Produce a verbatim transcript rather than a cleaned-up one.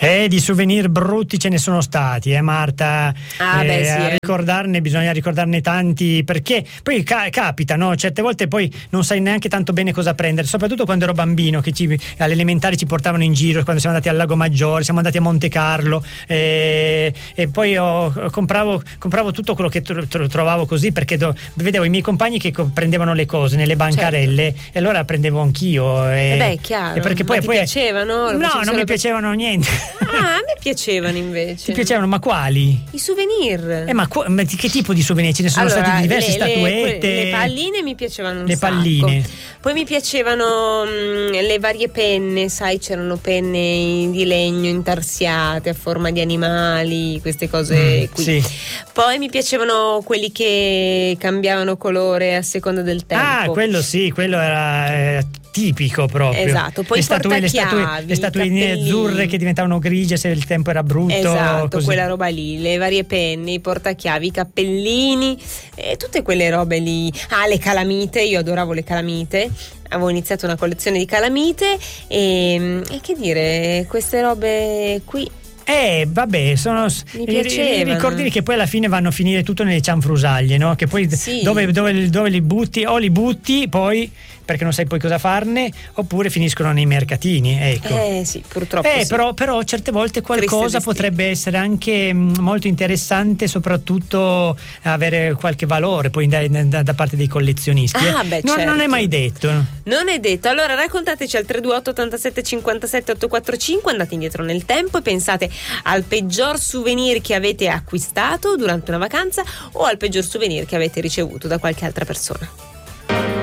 Eh, di souvenir brutti ce ne sono stati, eh Marta. Ah, eh, beh, sì, a eh. ricordarne bisogna ricordarne tanti, perché poi ca- capita, no? Certe volte poi non sai neanche tanto bene cosa prendere, soprattutto quando ero bambino, che ci, alle elementari ci portavano in giro, quando siamo andati al Lago Maggiore, siamo andati a Monte Carlo, eh, e poi ho, compravo, compravo tutto quello che tro- tro- trovavo così, perché do- vedevo i miei compagni che co- prendevano le cose nelle bancarelle, certo. E allora prendevo anch'io. E, eh beh, è chiaro. E perché poi, ma ti poi piacevano? Lo no, facevi non solo mi per- piacevano niente. Ah, a me piacevano invece. Ti piacevano, ma quali? I souvenir. Eh, ma, qu- ma di che tipo di souvenir? Ce ne sono Allora, stati diverse, le, statuette. Le, le palline mi piacevano un Le sacco. palline. Poi mi piacevano mh, le varie penne, sai, c'erano penne di legno intarsiate a forma di animali, queste cose mm, qui. Sì. Poi mi piacevano quelli che cambiavano colore a seconda del tempo. Ah, quello sì, quello era eh, tipico proprio. Esatto, poi le statue, le statue, le statuine azzurre che diventavano grigie se il tempo era brutto. Esatto, così. Quella roba lì, le varie penne, i portachiavi, i cappellini, e tutte quelle robe lì. Ah, le calamite, io adoravo le calamite. Avevo iniziato una collezione di calamite e, e che dire, queste robe qui. Eh, vabbè, sono Mi i, piacevano. i ricordini che poi alla fine vanno a finire tutto nelle cianfrusaglie, no? Che poi Sì. dove, dove, dove li butti, o li butti poi perché non sai poi cosa farne, oppure finiscono nei mercatini, ecco. Eh sì, purtroppo Eh, sì. però, però certe volte qualcosa potrebbe essere anche mh, molto interessante, soprattutto avere qualche valore poi da, da, da parte dei collezionisti. Ah, eh. beh, non, certo. non è mai detto. Non è detto. Allora raccontateci al tre due otto ottantasette cinquantasette ottocentoquarantacinque, andate indietro nel tempo e pensate al peggior souvenir che avete acquistato durante una vacanza o al peggior souvenir che avete ricevuto da qualche altra persona.